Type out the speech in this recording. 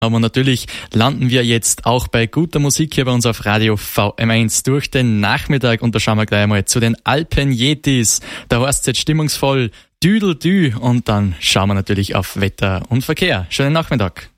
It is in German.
Aber natürlich landen wir jetzt auch bei guter Musik hier bei uns auf Radio VM1 durch den Nachmittag und da schauen wir gleich mal zu den Alpen-Yetis. Da heißt es jetzt stimmungsvoll Düdeldü und dann schauen wir natürlich auf Wetter und Verkehr. Schönen Nachmittag.